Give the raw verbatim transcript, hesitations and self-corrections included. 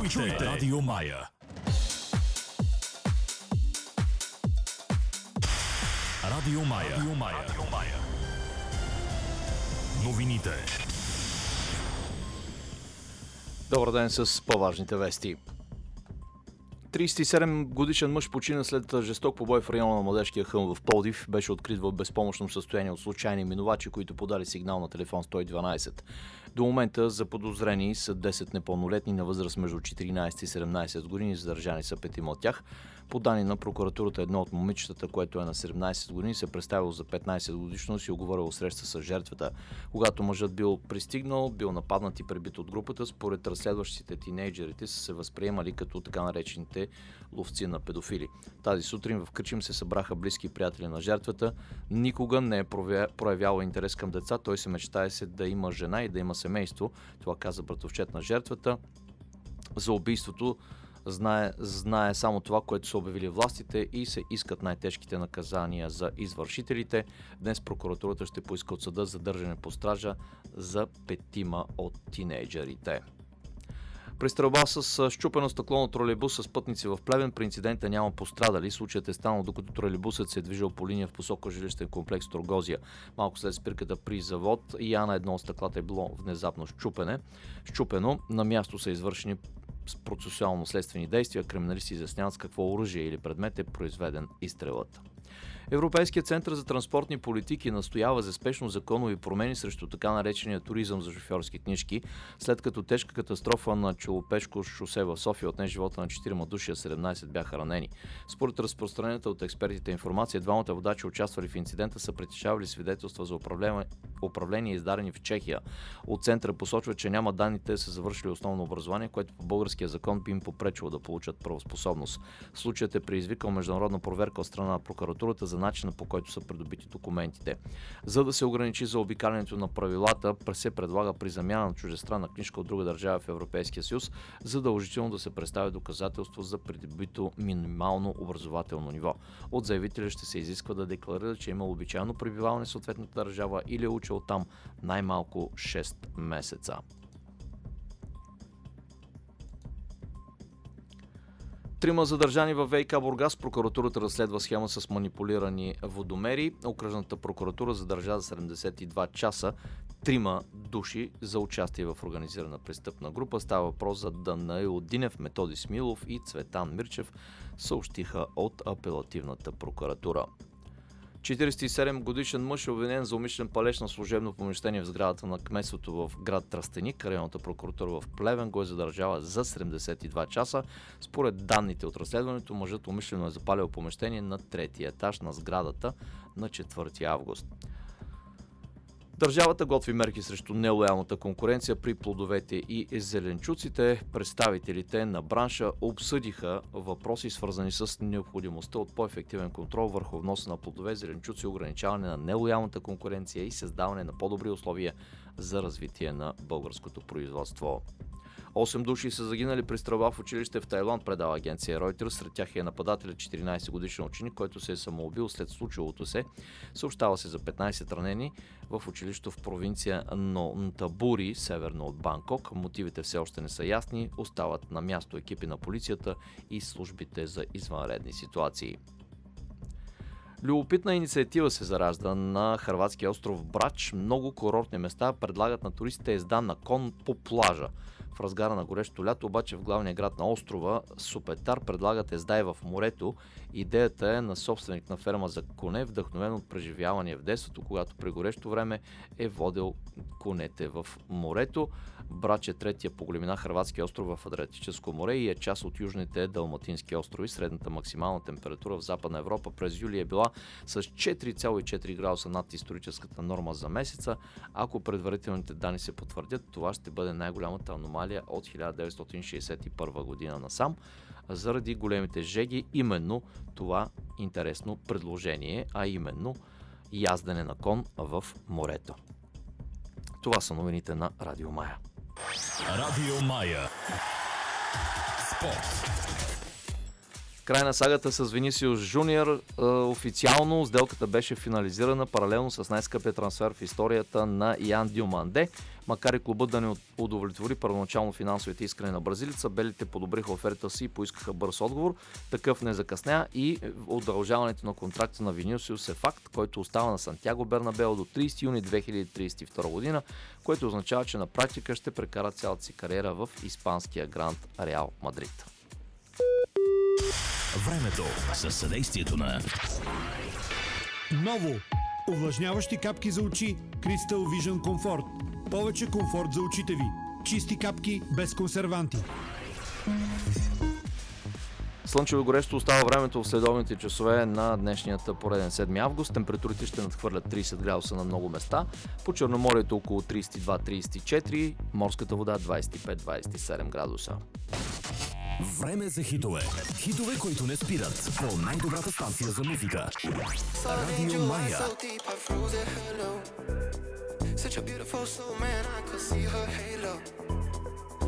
Чуйте, чуйте Радио Мая. Радио Мая. Радио Мая. Новините. Добър ден с по-важните вести. тридесет и седем годишен мъж почина след жесток побой в района на Младежкия хълм в Пловдив. Беше открит в безпомощно състояние от случайни минувачи, които подали сигнал на телефон сто и дванадесет. До момента заподозрени са десет непълнолетни на възраст между четиринадесет и седемнадесет години, задържани са петима от тях. По данни на прокуратурата, едно от момичетата, което е на седемнадесет години, се представило за петнадесет годишно и оговорило среща с жертвата. Когато мъжът бил пристигнал, бил нападнат и пребит от групата, според разследващите тинейджерите са се възприемали като така наречените ловци на педофили. Тази сутрин в Кричим се събраха близки приятели на жертвата. Никога не е проявявал интерес към деца. Той се мечтае се да има жена и да има семейство. Това каза братовчет на жертвата. За убийството знае, знае само това, което са обявили властите и се искат най-тежките наказания за извършителите. Днес прокуратурата ще поиска от съда задържане по стража за петима от тинейджерите. При стрелба с счупено стъкло на тролейбус с пътници в Плевен, при инцидента няма пострадали. Случаят е станал докато тролейбусът се е движил по линия в посока жилищен комплекс Торгозия. Малко след спирката при завод я на едно от стъклата е било внезапно счупене. Счупено. На място са извършени процесуално-следствени действия. Криминалисти изясняват с какво оръжие или предмет е произведен изстрелът. Европейският център за транспортни политики настоява за спешно законови промени срещу така наречения туризъм за шофьорски книжки, след като тежка катастрофа на Челопешко шосе в София отне живота на четирима души, а седемнадесет бяха ранени. Според разпространената от експертите информация, двамата водачи, участвали в инцидента, са притежавали свидетелства за управление, управление издадени в Чехия. От центъра посочва, че няма данните да са завършили основно образование, което по българския закон би им попречило да получат правоспособност. Случаят е предизвикал международна проверка от страна на прокуратурата за начина, по който са придобити документите. За да се ограничи заобикалянето на правилата, се предлага при замяна на чуждестранна книжка от друга държава в Европейския съюз задължително да се представи доказателство за придобито минимално образователно ниво. От заявителя ще се изисква да декларира, че е имал обичайно пребиваване в съответната държава или е учил там най-малко шест месеца. Трима задържани във ВиК Бургас. Прокуратурата разследва схема с манипулирани водомери. Окръжната прокуратура задържа за седемдесет и два часа трима души за участие в организирана престъпна група. Става въпрос за Данаил Динев, Методи Смилов и Цветан Мирчев, съобщиха от апелативната прокуратура. четиридесет и седем годишен мъж е обвинен за умишлен палеж на служебно помещение в сградата на кметството в град Тръстеник. Районната прокуратура в Плевен го е задържала за седемдесет и два часа. Според данните от разследването, мъжът умишлено е запалил помещение на третия етаж на сградата на четвърти август. Държавата готви мерки срещу нелоялната конкуренция при плодовете и зеленчуците. Представителите на бранша обсъдиха въпроси, свързани с необходимостта от по-ефективен контрол върху вноса на плодове, зеленчуци, ограничаване на нелоялната конкуренция и създаване на по-добри условия за развитие на българското производство. осем души са загинали при стрелба в училище в Тайланд, предава агенция Reuters. Сред тях е нападателят четиринадесет годишен ученик, който се е самоубил след случилото се. Съобщава се за петнадесет ранени в училището в провинция Нонтабури, северно от Банкок. Мотивите все още не са ясни. Остават на място екипи на полицията и службите за извънредни ситуации. Любопитна инициатива се заражда на хърватския остров Брач. Много курортни места предлагат на туристите езда на кон по плажа. В разгара на горещото лято, обаче в главния град на острова Супетар предлагат езда и в морето. Идеята е на собственик на ферма за коне, вдъхновен от преживявания в детството, когато при горещо време е водил конете в морето. Брач е третия по големина хърватски остров в Адриатическо море и е част от южните далматински острови. Средната максимална температура в Западна Европа през юли е била с четири цяло и четири градуса над историческата норма за месеца. Ако предварителните данни се потвърдят, това ще бъде най-голямата аномалия от хиляда деветстотин шейсет и първа година насам. Заради големите жеги, именно това интересно предложение, а именно яздене на кон в морето. Това са новините на Радио Мая. Радио Мая. Спорт. Край на сагата с Винисиус Жуниор. Официално сделката беше финализирана паралелно с най-скъпия трансфер в историята на Ян Дюманде. Макар и клубът да не удовлетвори първоначално финансовите искания на бразилеца, белите подобриха оферта си и поискаха бърз отговор. Такъв не закъсня и удължаването на контракта на Винисиус е факт, който остава на Сантьяго Бернабео до тридесети юни две хиляди тридесет и втора година, което означава, че на практика ще прекара цялата си кариера в испанския гранд Реал Мадрид. Времето със съдействието на Ново! Увлажняващи капки за очи Crystal Vision Comfort. Повече комфорт за очите ви. Чисти капки без консерванти. Слънчево и горещо остава времето в следобедните часове на днешният пореден седми август. Температурите ще надхвърлят тридесет градуса на много места. По Черноморието около тридесет и два до тридесет и четири, морската вода двадесет и пет до двадесет и седем градуса. Време за хитове. Хитове, които не спират по най-добрата станция за музика. Радио Мая. Such a beautiful soul, man, I could see her halo.